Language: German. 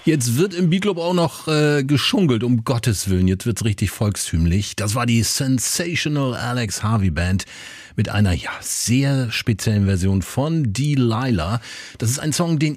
Jetzt wird im Beatclub auch noch geschunkelt, um Gottes Willen. Jetzt wird's richtig volkstümlich. Das war die Sensational Alex Harvey Band mit einer sehr speziellen Version von Delilah. Das ist ein Song, den